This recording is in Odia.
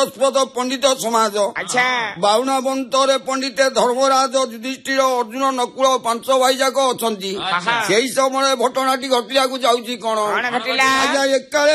ପଣ୍ଡିତ ସମାଜ ଆଚ୍ଛା ବାଉଣା ବନ୍ତରେ ପଣ୍ଡିତେ ଧର୍ମରାଜ ଯୁଧିଷ୍ଠିର ଅର୍ଜୁନ ନକୁଳ ପାଞ୍ଚ ଭାଇ ଯାକ ଅଛନ୍ତି। ସେଇ ସମୟରେ ଘଟଣାଟି ଘଟିବାକୁ ଯାଉଛି କଣ କଣ ଘଟିଲା? ଆଜ୍ଞା ଏକାଳେ